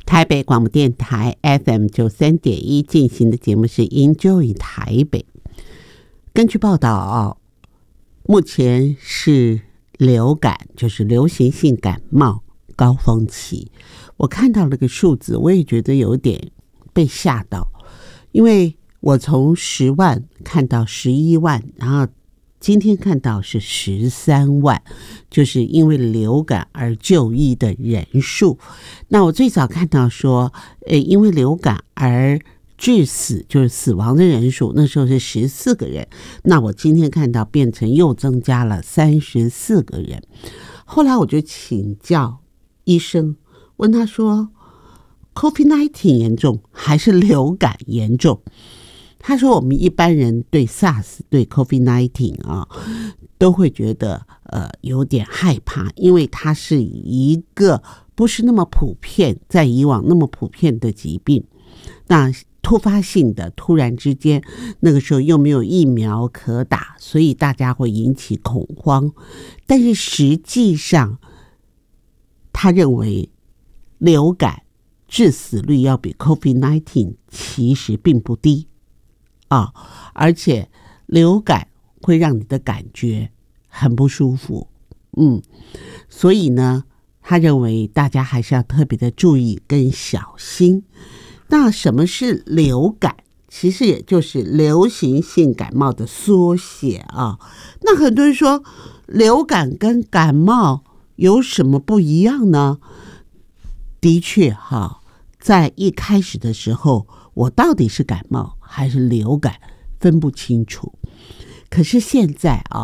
台北广播电台 FM93.1 进行的节目是 Enjoy 台北。根据报道，目前是流感，就是流行性感冒高峰期。我看到了个数字，我也觉得有点被吓到，因为我从10万看到11万，然后今天看到是13万，就是因为流感而就医的人数。那我最早看到说，因为流感而致死，就是死亡的人数，那时候是14个人。那我今天看到变成又增加了34个人。后来我就请教医生，问他说 COVID-19 严重还是流感严重？他说我们一般人对 SARS 对 COVID-19 都会觉得有点害怕，因为它是一个不是那么普遍，在以往那么普遍的疾病。那突发性的，突然之间，那个时候又没有疫苗可打，所以大家会引起恐慌。但是实际上，他认为流感致死率要比 COVID-19 其实并不低。而且流感会让你的感觉很不舒服，所以呢，他认为大家还是要特别的注意跟小心。那什么是流感？其实也就是流行性感冒的缩写啊。那很多人说，流感跟感冒有什么不一样呢？的确在一开始的时候，我到底是感冒还是流感分不清楚。可是现在